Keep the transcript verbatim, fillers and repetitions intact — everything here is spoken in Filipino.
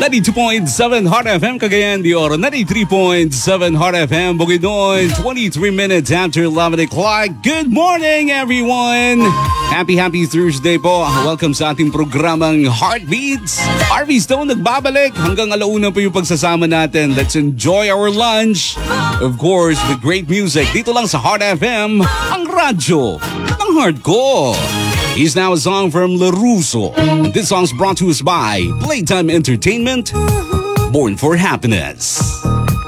ninety-two point seven Hot F M Cagayan de Oro, ninety-three point seven Hot F M Bukidnon, twenty-three minutes after eleven o'clock. Good morning, everyone! Happy, happy Thursday po. Welcome sa ating programang Heartbeats. R V Stone nagbabalik. Hanggang alauna po yung pagsasama natin. Let's enjoy our lunch. Of course, with great music. Dito lang sa Hot F M, ang radyo ng heart ko. Here's now a song from LaRusso. This song's brought to us by Playtime Entertainment, Born for Happiness.